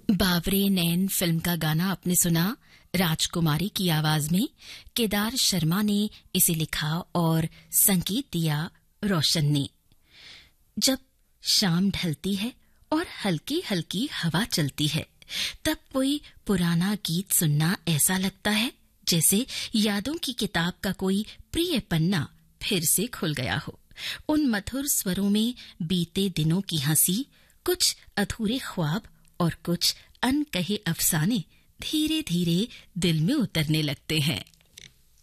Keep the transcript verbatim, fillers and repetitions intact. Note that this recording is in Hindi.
बावरे नैन फिल्म का गाना आपने सुना राजकुमारी की आवाज में। केदार शर्मा ने इसे लिखा और संगीत दिया रोशन ने। जब शाम ढलती है और हल्की हल्की हवा चलती है, तब कोई पुराना गीत सुनना ऐसा लगता है जैसे यादों की किताब का कोई प्रिय पन्ना फिर से खुल गया हो। उन मधुर स्वरों में बीते दिनों की हंसी, कुछ अधूरे ख्वाब और कुछ अनकहे अफसाने धीरे धीरे दिल में उतरने लगते हैं।